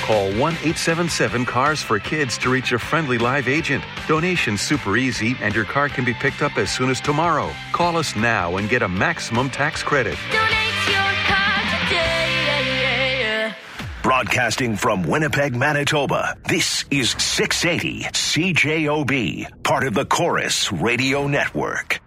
Call 1-877-CARS-FOR-KIDS to reach a friendly live agent. Donation's super easy, and your car can be picked up as soon as tomorrow. Call us now and get a maximum tax credit. Donate your car today. Broadcasting from Winnipeg, Manitoba, this is 680 CJOB, part of the Chorus Radio Network.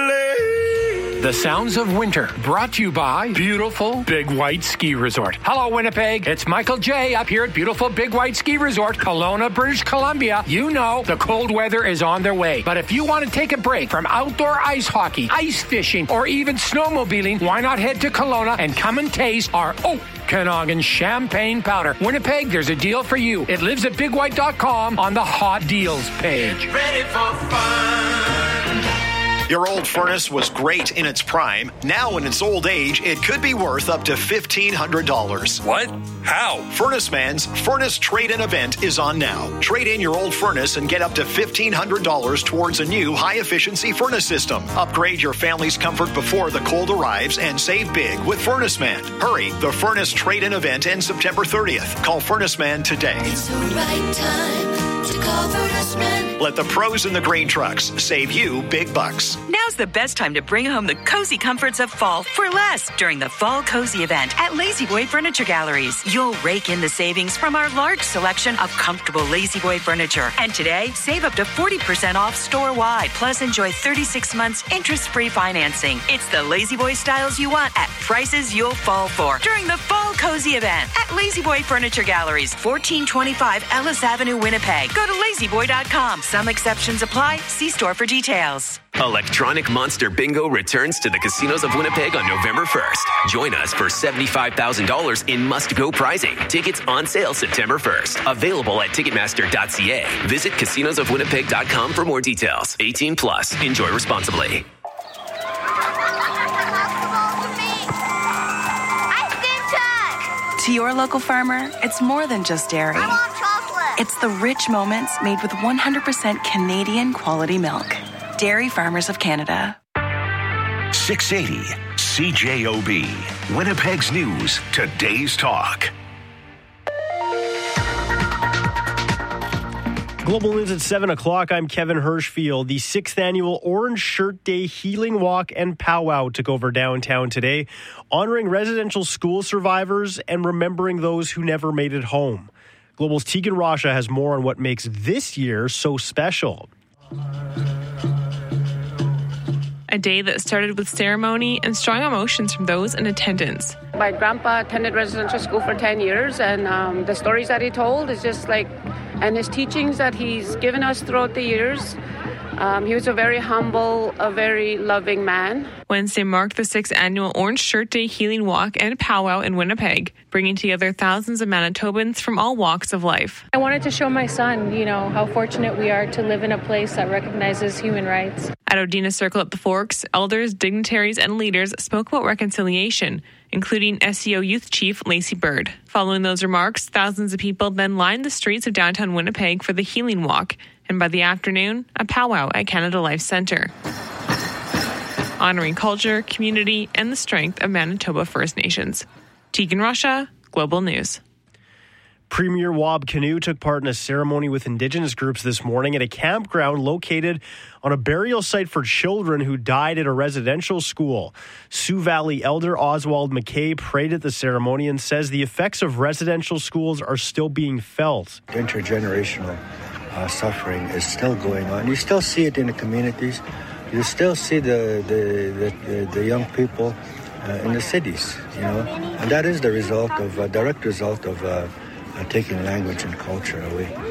The sounds of winter, brought to you by beautiful Big White Ski Resort. Hello, Winnipeg. It's Michael J. up here at beautiful Big White Ski Resort, Kelowna, British Columbia. You know the cold weather is on their way. But if you want to take a break from outdoor ice hockey, ice fishing, or even snowmobiling, why not head to Kelowna and come and taste our Okanagan Champagne Powder. Winnipeg, there's a deal for you. It lives at bigwhite.com on the Hot Deals page. Get ready for fun. Your old furnace was great in its prime. Now in its old age, it could be worth up to $1,500. What? How? Furnace Man's Furnace Trade-In event is on now. Trade in your old furnace and get up to $1,500 towards a new high-efficiency furnace system. Upgrade your family's comfort before the cold arrives and save big with Furnace Man. Hurry, the Furnace Trade-In event ends September 30th. Call Furnace Man today. It's the right time to call Furnace Man. Let the pros in the grain trucks save you big bucks. Now's the best time to bring home the cozy comforts of fall for less during the Fall Cozy event at Lazy Boy Furniture Galleries. You'll rake in the savings from our large selection of comfortable Lazy Boy furniture. And today, save up to 40% off store-wide, plus enjoy 36 months interest-free financing. It's the Lazy Boy styles you want at prices you'll fall for during the Fall Cozy event at Lazy Boy Furniture Galleries, 1425 Ellis Avenue, Winnipeg. Go to lazyboy.com. Some exceptions apply. See store for details. Electronic Monster Bingo returns to the casinos of Winnipeg on November 1st. Join us for $75,000 in must-go prizing. Tickets on sale September 1st. Available at Ticketmaster.ca. Visit casinosofwinnipeg.com for more details. 18 plus. Enjoy responsibly. To your local farmer, it's more than just dairy. I want chocolate. It's the rich moments made with 100% Canadian quality milk. Dairy Farmers of Canada. 680 CJOB, Winnipeg's News, Today's Talk. Global News at 7 o'clock. I'm Kevin Hirschfield. The 6th annual Orange Shirt Day Healing Walk and Powwow took over downtown today, honoring residential school survivors and remembering those who never made it home. Global's Tegan Rasha has more on what makes this year so special. A day that started with ceremony and strong emotions from those in attendance. My grandpa attended residential school for 10 years, and the stories that he told is just like, and his teachings that he's given us throughout the years. He was a very humble, a very loving man. Wednesday marked the 6th annual Orange Shirt Day Healing Walk and Powwow in Winnipeg, bringing together thousands of Manitobans from all walks of life. I wanted to show my son, how fortunate we are to live in a place that recognizes human rights. At Odina Circle at the Forks, elders, dignitaries, and leaders spoke about reconciliation, including SEO Youth Chief Lacey Bird. Following those remarks, thousands of people then lined the streets of downtown Winnipeg for the Healing Walk, and by the afternoon, a powwow at Canada Life Centre, honoring culture, community, and the strength of Manitoba First Nations. Tegan Rasha, Global News. Premier Wab Kinew took part in a ceremony with Indigenous groups this morning at a campground located on a burial site for children who died at a residential school. Sioux Valley Elder Oswald McKay prayed at the ceremony and says the effects of residential schools are still being felt. Intergenerational suffering is still going on. You still see it in the communities. You still see the young people in the cities, and that is the result of direct result of taking language and culture away.